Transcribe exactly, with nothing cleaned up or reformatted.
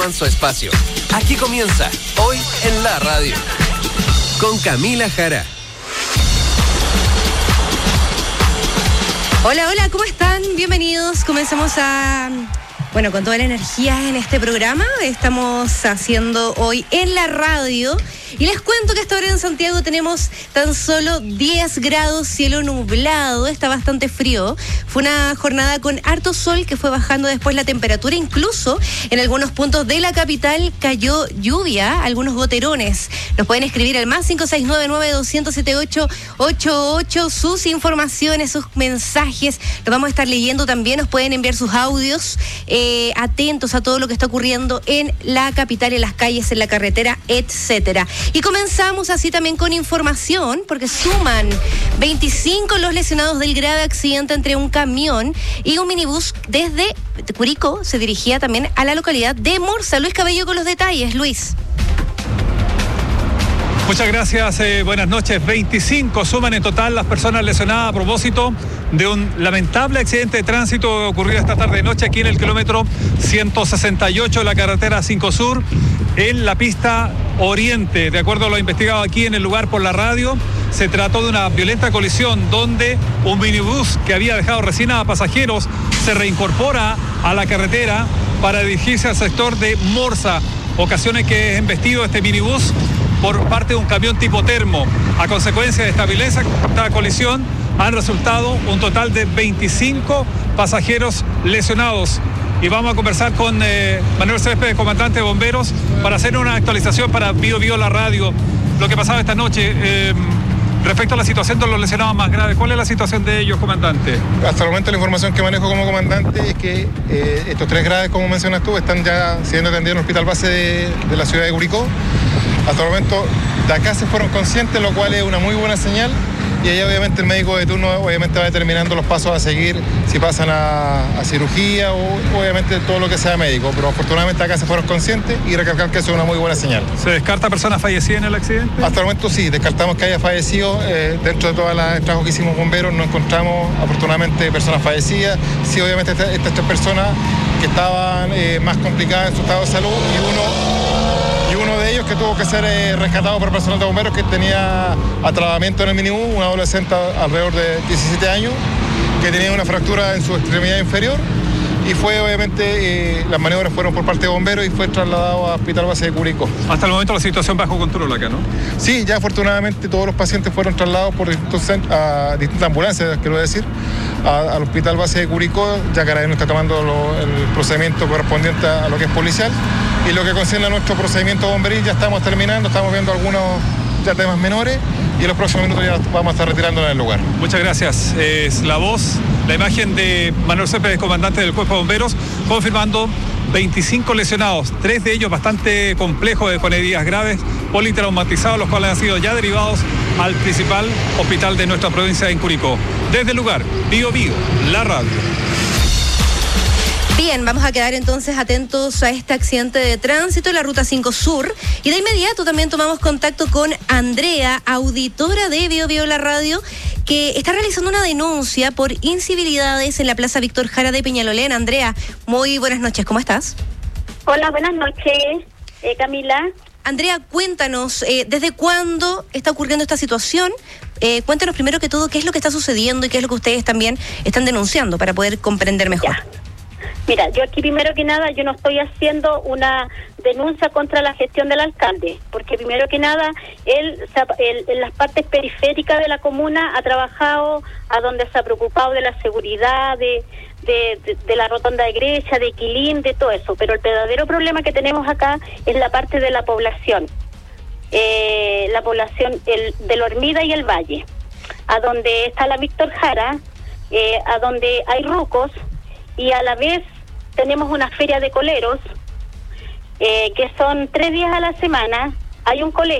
en su espacio. Aquí comienza Hoy en la Radio con Camila Jara. Hola, hola, ¿cómo están? Bienvenidos. Comenzamos a... Bueno, con toda la energía en este programa. Estamos haciendo Hoy en la Radio. Y les cuento que esta hora en Santiago tenemos tan solo diez grados, cielo nublado, está bastante frío. Fue una jornada con harto sol que fue bajando después la temperatura. Incluso en algunos puntos de la capital cayó lluvia, algunos goterones. Nos pueden escribir al más cinco seis nueve nueve dos cero siete ocho ocho ocho sus informaciones, sus mensajes. Los vamos a estar leyendo también. Nos pueden enviar sus audios. Eh, atentos a todo lo que está ocurriendo en la capital, en las calles, en la carretera, etcétera. Y comenzamos así también con información, porque suman veinticinco los lesionados del grave accidente entre un camión y un minibús desde Curicó. Se dirigía también a la localidad de Morsa. Luis Cabello con los detalles. Luis. Muchas gracias, eh, buenas noches. veinticinco suman en total las personas lesionadas a propósito de un lamentable accidente de tránsito ocurrido esta tarde noche aquí en el kilómetro ciento sesenta y ocho de la carretera cinco Sur, en la pista Oriente. De acuerdo a lo investigado aquí en el lugar por la radio, se trató de una violenta colisión donde un minibús que había dejado recién a pasajeros se reincorpora a la carretera para dirigirse al sector de Morsa, ocasiones que es embestido este minibús por parte de un camión tipo termo. A consecuencia de esta violencia, esta colisión, han resultado un total de veinticinco pasajeros lesionados. Y vamos a conversar con eh, Manuel Céspedes, comandante de bomberos, para hacer una actualización para Bio Bio la Radio, lo que pasaba esta noche. Eh, respecto a la situación de los lesionados más graves, ¿cuál es la situación de ellos, comandante? Hasta el momento la información que manejo como comandante es que eh, estos tres graves, como mencionas tú, están ya siendo atendidos en el hospital base de, de la ciudad de Curicó. Hasta el momento de acá se fueron conscientes, lo cual es una muy buena señal, y ahí obviamente el médico de turno obviamente va determinando los pasos a seguir, si pasan a, a cirugía o obviamente todo lo que sea médico, pero afortunadamente acá se fueron conscientes y recalcar que eso es una muy buena señal. ¿Se descarta personas fallecidas en el accidente? Hasta el momento sí, descartamos que haya fallecido. Eh, dentro de todo el trabajo que hicimos bomberos no encontramos afortunadamente personas fallecidas. Sí, obviamente estas, estas tres personas que estaban eh, más complicadas en su estado de salud, y uno... Y uno de ellos que tuvo que ser eh, rescatado por personal de bomberos que tenía atrapamiento en el minibús, un adolescente alrededor de diecisiete años, que tenía una fractura en su extremidad inferior, y fue obviamente, eh, las maniobras fueron por parte de bomberos y fue trasladado a Hospital Base de Curicó. Hasta el momento la situación bajo control acá, ¿no? Sí, ya afortunadamente todos los pacientes fueron trasladados por distintos, a distintas ambulancias, quiero decir, a, al Hospital Base de Curicó. Ya Carabinero está tomando lo, el procedimiento correspondiente a lo que es policial, y lo que concierne a nuestro procedimiento bomberil ya estamos terminando, estamos viendo algunos ya temas menores, y en los próximos minutos ya vamos a estar retirándonos del lugar. Muchas gracias. Es la voz, la imagen de Manuel Céspedes, comandante del Cuerpo de Bomberos, confirmando veinticinco lesionados, tres de ellos bastante complejos, con heridas graves, politraumatizados, los cuales han sido ya derivados al principal hospital de nuestra provincia en Curicó. Desde el lugar, Bio Bio, la radio. Bien, vamos a quedar entonces atentos a este accidente de tránsito en la Ruta cinco Sur, y de inmediato también tomamos contacto con Andrea, auditora de Bio Bio la Radio, que está realizando una denuncia por incivilidades en la Plaza Víctor Jara de Peñalolén. Andrea, muy buenas noches, ¿cómo estás? Hola, buenas noches, eh, Camila. Andrea, cuéntanos, eh, ¿desde cuándo está ocurriendo esta situación? Eh, cuéntanos primero que todo qué es lo que está sucediendo y qué es lo que ustedes también están denunciando para poder comprender mejor. Ya. Mira, yo aquí primero que nada, yo no estoy haciendo una denuncia contra la gestión del alcalde, porque primero que nada, él, él en las partes periféricas de la comuna ha trabajado, a donde se ha preocupado de la seguridad, de, de, de, de la rotonda de Grecia, de Quilín, de todo eso, pero el verdadero problema que tenemos acá es la parte de la población, eh, la población el, de la Hormida y el Valle, a donde está la Víctor Jara, eh, a donde hay rucos, y a la vez tenemos una feria de coleros, eh, que son tres días a la semana. Hay un colegio